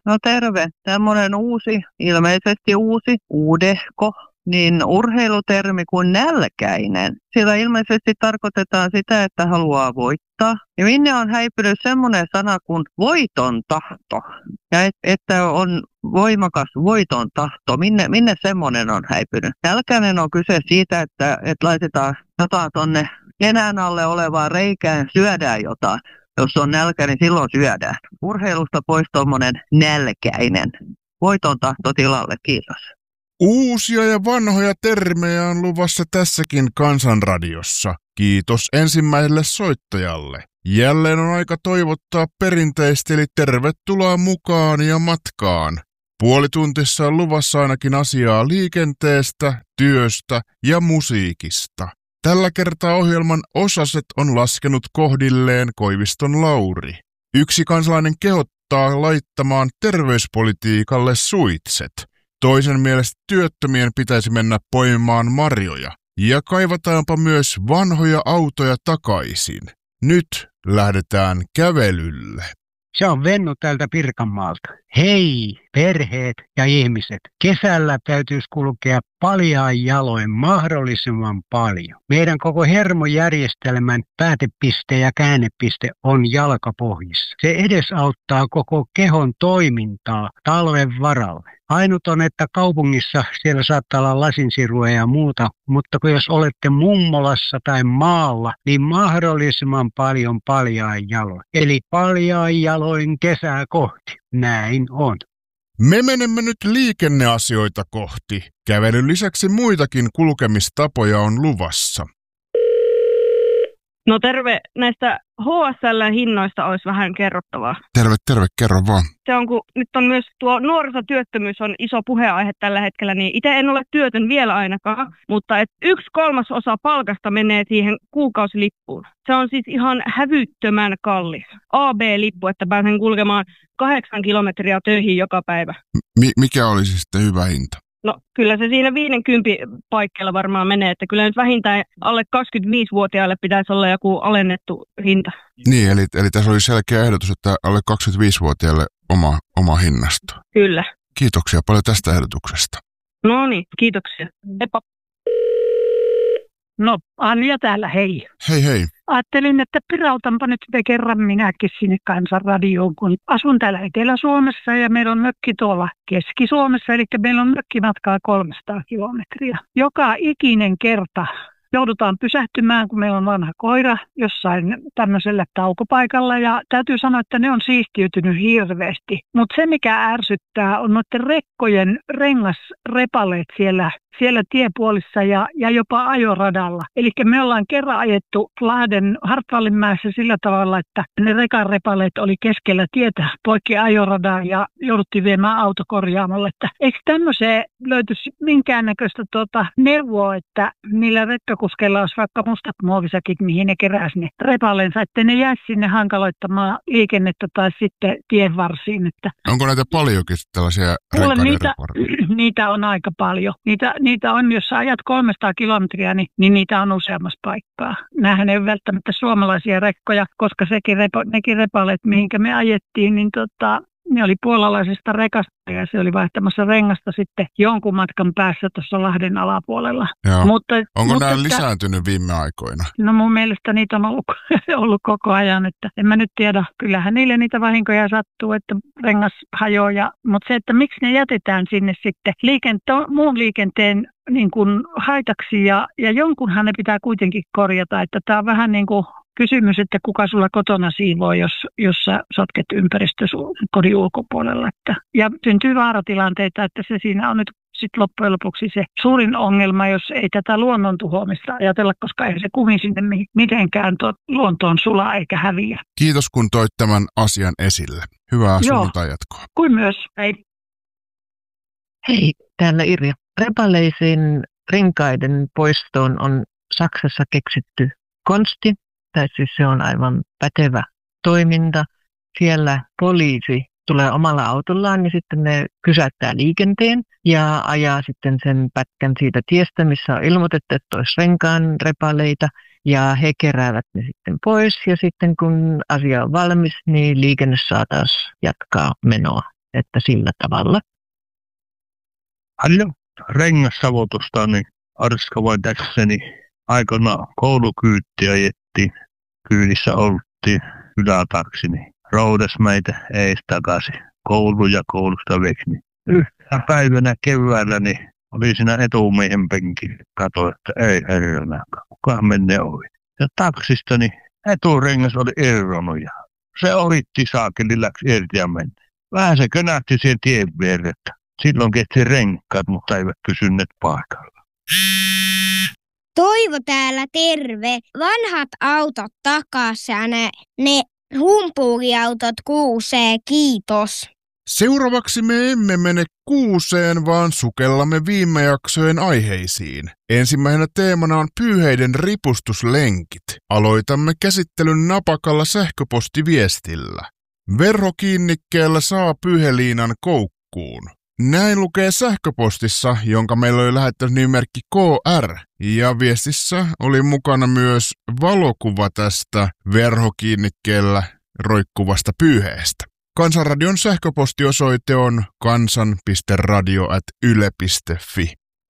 No terve. Tämmöinen ilmeisesti uudehko, niin urheilutermi kuin nälkäinen. Sillä ilmeisesti tarkoitetaan sitä, että haluaa voittaa. Ja minne on häipynyt semmoinen sana kuin voiton tahto. Ja että on voimakas voiton tahto. Minne semmoinen on häipynyt? Nälkäinen on kyse siitä, että laitetaan jotain tonne nenän alle olevaan reikään, syödään jotain. Jos on nälkä, niin silloin syödään. Urheilusta pois tuommoinen nälkäinen. Voiton tahto tilalle, kiitos. Uusia ja vanhoja termejä on luvassa tässäkin Kansanradiossa. Kiitos ensimmäiselle soittajalle. Jälleen on aika toivottaa perinteisesti, eli tervetuloa mukaan ja matkaan. Puolituntissa on luvassa ainakin asiaa liikenteestä, työstä ja musiikista. Tällä kertaa ohjelman osaset on laskenut kohdilleen Koiviston Lauri. Yksi kansalainen kehottaa laittamaan terveyspolitiikalle suitset. Toisen mielestä työttömien pitäisi mennä poimimaan marjoja. Ja kaivataanpa myös vanhoja autoja takaisin. Nyt lähdetään kävelylle. Se on Vennu täältä Pirkanmaalta. Hei, perheet ja ihmiset. Kesällä täytyisi kulkea paljain jaloin mahdollisimman paljon. Meidän koko hermojärjestelmän päätepiste ja käännepiste on jalkapohjissa. Se edesauttaa koko kehon toimintaa talven varalle. Ainut on, että kaupungissa siellä saattaa olla lasinsiruja ja muuta, mutta kun jos olette mummolassa tai maalla, niin mahdollisimman paljon paljain jaloin. Eli paljain jaloin kesää kohti. Näin on. Me menemme nyt liikenneasioita kohti. Kävelyn lisäksi muitakin kulkemistapoja on luvassa. No terve, näistä HSL-hinnoista olisi vähän kerrottavaa. Terve, kerro vaan. Se on, kun nyt on myös tuo nuorisotyöttömyys on iso puheenaihe tällä hetkellä, niin itse en ole työtön vielä ainakaan, mutta 1/3 palkasta menee siihen kuukausilippuun. Se on siis ihan hävyttömän kallis. AB-lippu, että pääsen kulkemaan 8 kilometriä töihin joka päivä. Mikä olisi sitten hyvä hinta? No kyllä se siinä 50 paikkeilla varmaan menee, että kyllä nyt vähintään alle 25-vuotiaille pitäisi olla joku alennettu hinta. Niin, eli tässä oli selkeä ehdotus, että alle 25-vuotiaille oma hinnasto. Kyllä. Kiitoksia paljon tästä ehdotuksesta. No niin, kiitoksia. Heippa. No, Anja täällä, hei. Hei. Ajattelin, että pirautanpa nyt kerran minäkin sinne Kansanradioon, kun asun täällä Etelä-Suomessa ja meillä on mökki tuolla Keski-Suomessa, eli meillä on mökkimatkaa 300 kilometriä. Joka ikinen kerta joudutaan pysähtymään, kun meillä on vanha koira jossain tämmöisellä taukopaikalla ja täytyy sanoa, että ne on siistiytynyt hirveästi. Mutta se, mikä ärsyttää, on noiden rekkojen rengasrepaleet siellä tiepuolissa ja jopa ajoradalla. Eli me ollaan kerran ajettu Lahden Hartwallinmäessä sillä tavalla, että ne rekan repaleet oli keskellä tietä poikki ajoradaa ja jouduttiin viemään auto korjaamolle. Että eikö tämmöiseen löytyisi minkäännäköistä neuvoa, että niillä rekkakuskeilla olisi vaikka mustat muovisäkit, mihin ne keräisi ne repaleensa, että ne jäisi sinne hankaloittamaan liikennettä tai sitten tien varsiin. Että onko näitä paljonkin tällaisia niitä on aika paljon. Niitä on, jos sä ajat 300 kilometriä, niin niitä on useammassa paikkaa. Nämähän ei ole välttämättä suomalaisia rekkoja, koska nekin repaleet, mihinkä me ajettiin, niin ne oli puolalaisesta rekasta ja se oli vaihtamassa rengasta sitten jonkun matkan päässä tuossa Lahden alapuolella. Onko nämä lisääntynyt viime aikoina? No mun mielestä niitä on ollut koko ajan, että en mä nyt tiedä. Kyllähän niille niitä vahinkoja sattuu, että rengas hajoaa. Mutta se, että miksi ne jätetään sinne sitten muun liikenteen niin kuin haitaksi ja jonkunhan ne pitää kuitenkin korjata, että tämä on vähän niin kuin kysymys, että kuka sulla kotona siivoo, jos sä sotket ympäristö kodin ulkopuolella. Ja syntyy vaaratilanteita, että se siinä on nyt sitten loppujen lopuksi se suurin ongelma, jos ei tätä luonnon tuhoamista ajatella, koska ei se kumi sinne mitenkään luontoon sulaa eikä häviä. Kiitos kun toit tämän asian esille. Hyvää sunnuntai-jatkoa. Kuin myös. Hei. Hei, täällä Irja. Repaleisiin renkaiden poistoon on Saksassa keksitty konsti. Tai siis se on aivan pätevä toiminta. Siellä poliisi tulee omalla autollaan ja sitten ne pysäyttää liikenteen ja ajaa sitten sen pätkän siitä tiestä, missä on ilmoitettu, että olisi renkaan repaleita. Ja he keräävät ne sitten pois ja sitten kun asia on valmis, niin liikenne saa taas jatkaa menoa. että sillä tavalla. Paljon rengassavotusta, niin Arska vai tässä, niin aikana koulukyyttiä ajettiin. Kyydissä oltiin ylätaksi, niin roudas meitä ees takaisin koulu ja koulusta veksi. Niin yhtä päivänä keväällä niin oli siinä etumiehen penkillä. Katsoin, että ei herrana, kukaan menee ohi. Ja taksista niin eturengas oli irronnut ja se ohitti saakeli, läksi irti ja meni. Vähän se könähti siihen tien vierrettä. Silloin kesti renkaat, mutta eivät pysyneet paikalla. Toivo täällä terve. Vanhat autot takas ja ne humpuuriautot kuusee, kiitos. Seuraavaksi me emme mene kuuseen, vaan sukellamme viime jaksojen aiheisiin. Ensimmäisenä teemana on pyyheiden ripustuslenkit. Aloitamme käsittelyn napakalla sähköpostiviestillä. Verhokiinnikkeellä saa pyyheliinan koukkuun. Näin lukee sähköpostissa, jonka meillä oli lähettänyt nimimerkki KR, ja viestissä oli mukana myös valokuva tästä verhokiinnikkeellä roikkuvasta pyyheestä. Kansanradion sähköpostiosoite on kansan.radio@yle.fi.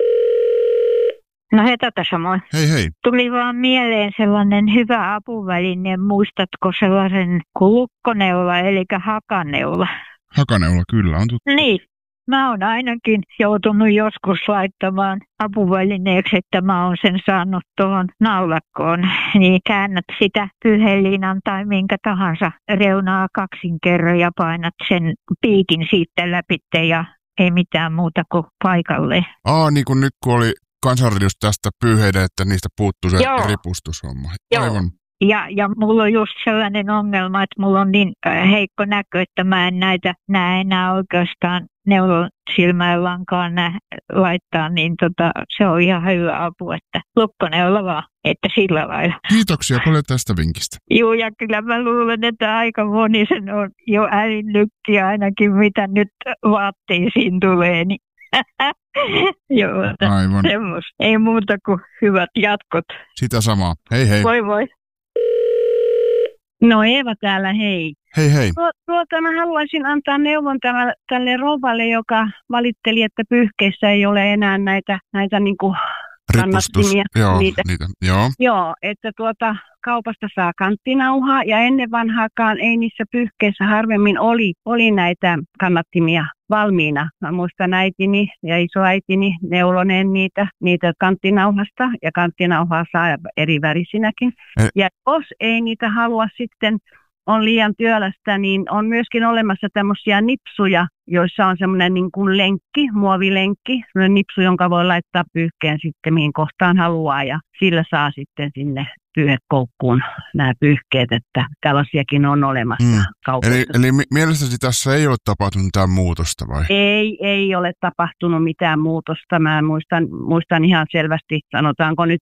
No Heta tässä moi. Hei hei. Tuli vaan mieleen sellainen hyvä apuväline. Muistatko sellaisen lukkoneula, eli hakaneula? Hakaneula kyllä on tuttu. Niin. Mä oon ainakin joutunut joskus laittamaan apuvälineeksi, että mä oon sen saanut tuohon naulakkoon. Niin käännät sitä pyyheliinan tai minkä tahansa reunaa kaksin kerran ja painat sen piikin siitä läpitte ja ei mitään muuta kuin paikalle. Niin kuin nyt kun oli Kansanradiossa tästä pyyheiden, että niistä puuttuu se ripustushomma. Aivan. Ja mulla on just sellainen ongelma, että mulla on niin heikko näkö, että mä en näe enää oikeastaan neulon silmään lankaan laittaa, niin se on ihan hyvä apu, että lukkoneula vaan, että sillä lailla. Kiitoksia paljon tästä vinkistä. Joo, ja kyllä mä luulen, että aika moni sen on jo älynnykki ainakin, mitä nyt vaatteisiin tulee, niin joo, aivan. Semmos. Ei muuta kuin hyvät jatkot. Sitä samaa. Hei hei. Moi. No Eeva täällä, hei. Hei hei. Mä haluaisin antaa neuvon tälle rouvalle, joka valitteli, että pyyhkeissä ei ole enää näitä niinku kannattimia. Joo, niitä. Joo. Joo, että kaupasta saa kanttinauhaa ja ennen vanhaakaan ei niissä pyyhkeissä harvemmin oli näitä kannattimia valmiina. Mä muistan äitini ja isoäitini neuloneen niitä kanttinauhasta ja kanttinauhaa saa eri värisinäkin. Ja jos ei niitä halua sitten, on liian työlästä, niin on myöskin olemassa tämmöisiä nipsuja, joissa on semmoinen niin kuin lenkki, muovilenkki, semmoinen nipsu, jonka voi laittaa pyyhkeen sitten mihin kohtaan haluaa ja sillä saa sitten sinne pyyhekoukkuun nämä pyyhkeet, että tällaisiakin on olemassa kaupassa. Eli mielestäsi tässä ei ole tapahtunut mitään muutosta vai? Ei ole tapahtunut mitään muutosta. Mä muistan ihan selvästi, sanotaanko nyt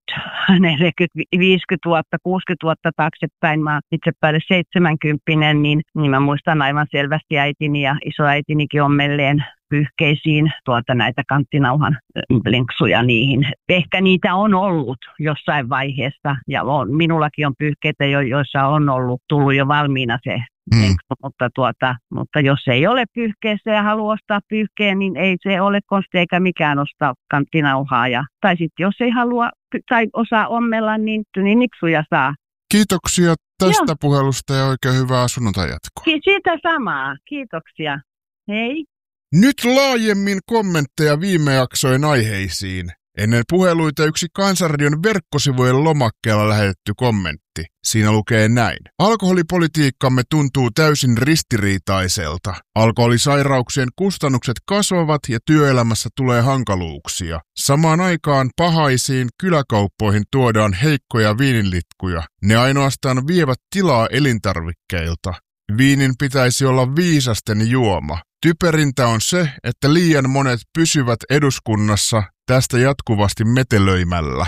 50 vuotta, 60 vuotta taaksepäin, mä itse päälle 70, niin mä muistan aivan selvästi äitini ja isoäitinikin ommelleen pyyhkeisiin näitä kanttinauhan lenksuja niihin. Ehkä niitä on ollut jossain vaiheessa ja minullakin on pyyhkeitä, joissa on tullut jo valmiina se lenksu, mutta jos ei ole pyyhkeessä ja haluaa ostaa pyyhkeen, niin ei se ole konsti eikä mikään ostaa kanttinauhaa. Tai sitten jos ei halua tai osaa ommella, niin nipsuja saa. Kiitoksia tästä puhelusta ja oikein hyvää sunnuntai jatkoa. Siitä samaa. Kiitoksia. Hei. Nyt laajemmin kommentteja viime jaksojen aiheisiin. Ennen puheluita yksi Kansanradion verkkosivujen lomakkeella lähetetty kommentti. Siinä lukee näin. Alkoholipolitiikkamme tuntuu täysin ristiriitaiselta. Alkoholisairauksien kustannukset kasvavat ja työelämässä tulee hankaluuksia. Samaan aikaan pahaisiin kyläkauppoihin tuodaan heikkoja viininlitkuja. Ne ainoastaan vievät tilaa elintarvikkeilta. Viinin pitäisi olla viisasten juoma. Typerintä on se, että liian monet pysyvät eduskunnassa tästä jatkuvasti metelöimällä.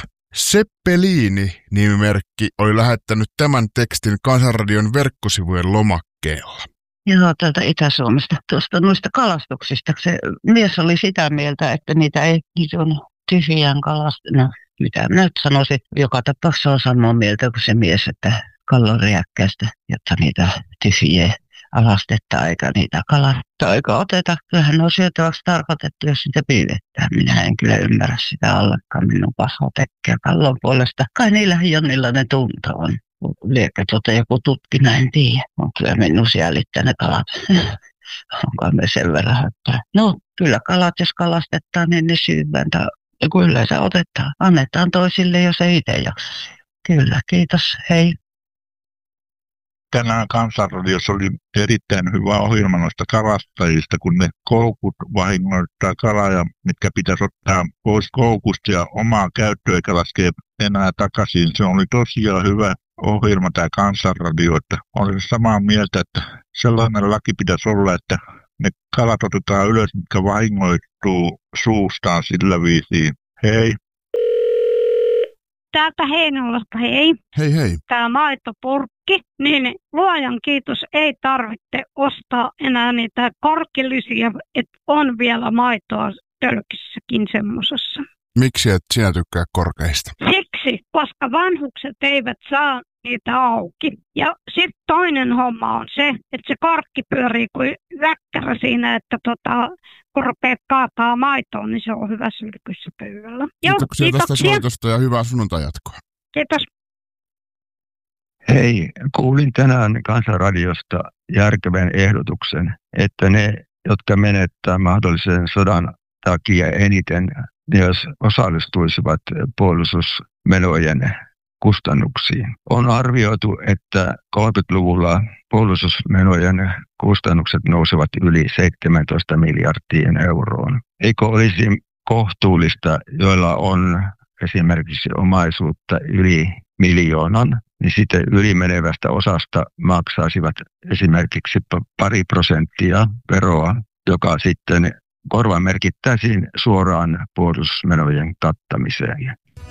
Seppeliini-nimimerkki oli lähettänyt tämän tekstin Kansanradion verkkosivujen lomakkeella. Joo, täältä Itä-Suomesta. Tuosta noista kalastuksista. Se mies oli sitä mieltä, että niitä on tyhjään kalastunut. Mitä minä nyt sanoisin, joka tapauksessa on samaa mieltä kuin se mies, että kallonriäkkäistä, jotta niitä tyhjiä alastetta eikä niitä kalasta eikä oteta. Kyllähän ne on syötäväksi tarkoitettu, jos sitä pyydetään. Minä en kyllä ymmärrä sitä ollenkaan. Minun paha tekee kallon puolesta. Kai niillä Jonnilla ne tunto on. Liekö joku tutkina, en tiedä. On kyllä minun sielittää ne kalat. Onko me sen verran höppää? No, kyllä kalat, jos kalastetaan, niin ne syövään. Ja kyllä se otetaan. Annetaan toisille, jos ei itse jaksa. Kyllä, kiitos. Hei. Tänään Kansanradiossa oli erittäin hyvä ohjelma noista kalastajista, kun ne koukut vahingoittaa kalaa, mitkä pitäisi ottaa pois koukusta ja omaa käyttöä eikä laskea enää takaisin. Se oli tosiaan hyvä ohjelma tämä Kansanradio, että olen samaa mieltä, että sellainen laki pitäisi olla, että ne kalat otetaan ylös, mitkä vahingoittuu suustaan sillä viisiin. Hei. Täältä Heinolasta, hei. Hei hei. Tämä maitopurkki, niin luojan kiitos, ei tarvitse ostaa enää niitä korkkilisiä, että on vielä maitoa tölkissäkin semmosessa. Miksi et sinä tykkää korkeista? Siksi, koska vanhukset eivät saa niitä auki. Ja sitten toinen homma on se, että se korkki pyörii kuin väkkärä siinä, että kun rupeat kaataa maitoon, niin se on hyvä sylkyssä pöydällä. Kiitoksia tästä soitosta ja hyvää sunnuntai-jatkoa. Kiitos. Hei, kuulin tänään Kansanradiosta järkevän ehdotuksen, että ne, jotka menettää mahdollisen sodan takia eniten, ne jos osallistuisivat puolustusmenojen kustannuksiin. On arvioitu, että 30-luvulla puolustusmenojen kustannukset nousevat yli 17 miljardiin euroon. Eikö olisi kohtuullista, joilla on esimerkiksi omaisuutta yli 1 miljoonan, niin sitten ylimenevästä osasta maksaisivat esimerkiksi 2% veroa, joka sitten korvamerkittäisiin suoraan puolustusmenojen kattamiseen.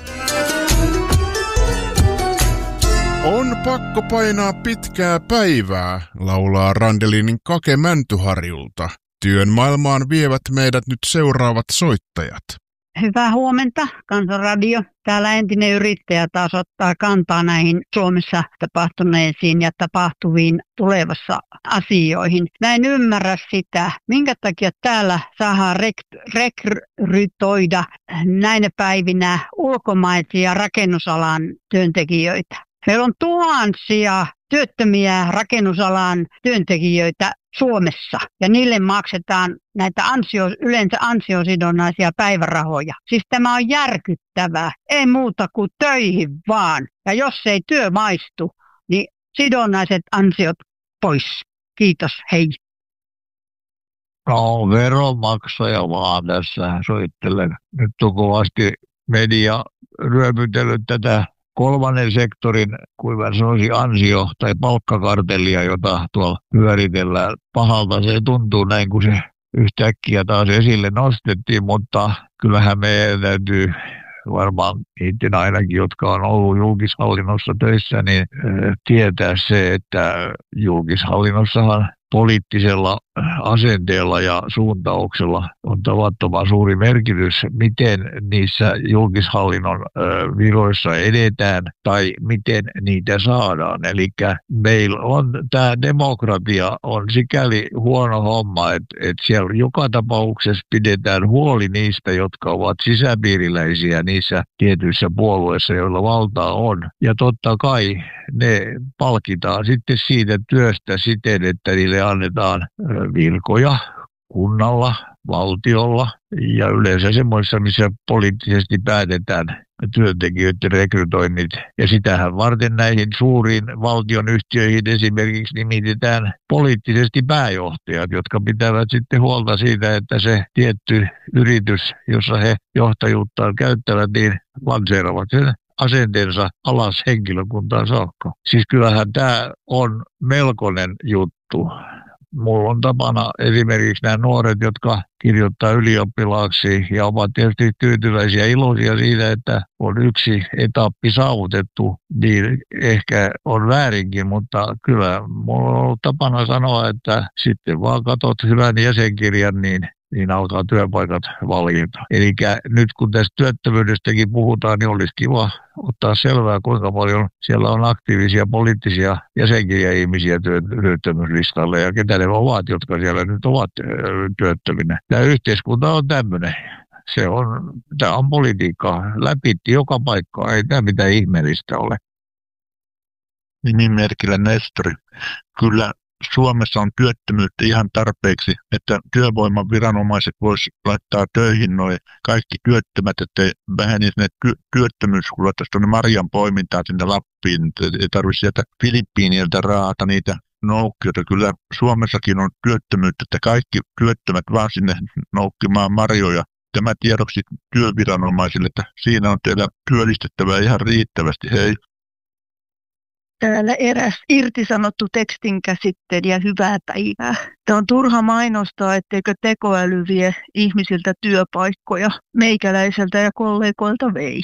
On pakko painaa pitkää päivää, laulaa Randelinin Kake Mäntyharjulta. Työn maailmaan vievät meidät nyt seuraavat soittajat. Hyvää huomenta, Kansanradio. Täällä entinen yrittäjä taas ottaa kantaa näihin Suomessa tapahtuneisiin ja tapahtuviin tulevassa asioihin. Mä en ymmärrä sitä, minkä takia täällä saadaan rekrytoida näinä päivinä ulkomaisia rakennusalan työntekijöitä. Meillä on tuhansia työttömiä rakennusalan työntekijöitä Suomessa ja niille maksetaan näitä yleensä ansiosidonnaisia päivärahoja. Siis tämä on järkyttävää, ei muuta kuin töihin vaan. Ja jos ei työ maistu, niin sidonnaiset ansiot pois. Kiitos, hei. No, veronmaksaja vaan tässä soittelen. Nyt on kovasti media ryöpytellyt tätä kolmannen sektorin, kuin mä sanoisin, ansio- tai palkkakartellia, jota tuolla pyöritellään. Pahalta se tuntuu näin, kun se yhtäkkiä taas esille nostettiin, mutta kyllähän meidän täytyy varmaan itse ainakin, jotka on ollut julkishallinnossa töissä, niin tietää se, että julkishallinnossahan poliittisella asenteella ja suuntauksella on tavattoman suuri merkitys, miten niissä julkishallinnon viroissa edetään tai miten niitä saadaan. Eli meillä on tämä demokratia on sikäli huono homma, että siellä joka tapauksessa pidetään huoli niistä, jotka ovat sisäpiiriläisiä niissä tietyissä puolueissa, joilla valtaa on. Ja totta kai ne palkitaan sitten siitä työstä siten, että niille annetaan virkoja kunnalla, valtiolla ja yleensä semmoisissa, missä poliittisesti päätetään työntekijöiden rekrytoinnit. Ja sitähän varten näihin suuriin valtionyhtiöihin esimerkiksi nimitetään poliittisesti pääjohtajat, jotka pitävät sitten huolta siitä, että se tietty yritys, jossa he johtajuuttaan käyttävät, niin lanseeravat sen asenteensa alas henkilökuntaan saakka. Siis kyllähän tämä on melkoinen juttu. Mulla on tapana esimerkiksi nämä nuoret, jotka kirjoittaa ylioppilaaksi ja ovat tietysti tyytyväisiä ja iloisia siitä, että on yksi etappi saavutettu, niin ehkä on väärinkin, mutta kyllä mulla on ollut tapana sanoa, että sitten vaan katot hyvän jäsenkirjan, niin niin alkaa työpaikat valjeta. Eli nyt kun tästä työttömyydestäkin puhutaan, niin olisi kiva ottaa selvää, kuinka paljon siellä on aktiivisia poliittisia jäsenkirja-ihmisiä työttömyyslistalle ja ketä ne ovat, jotka siellä nyt ovat työttöminä. Tämä yhteiskunta on tämmöinen. Tämä on politiikkaa. Läpitti joka paikkaa. Ei tämä mitään ihmeellistä ole. Nimimerkillä Nestori. Kyllä Suomessa on työttömyyttä ihan tarpeeksi, että työvoimaviranomaiset vois laittaa töihin noin kaikki työttömät, ettei vähenisi ne työttömyyskulut tuonne marjan poimintaan sinne Lappiin. Ei tarvitse sieltä Filippiiniltä raata niitä noukkijoita. Kyllä Suomessakin on työttömyyttä, että kaikki työttömät vaan sinne noukkimaan marjoja. Tämä tiedoksi työviranomaisille, että siinä on teillä työllistettävää ihan riittävästi. Hei. Täällä eräs irtisanottu tekstinkäsittelijä, hyvää päivää. Tämä on turha mainostaa, etteikö tekoäly vie ihmisiltä työpaikkoja. Meikäläiseltä ja kollegoilta vei.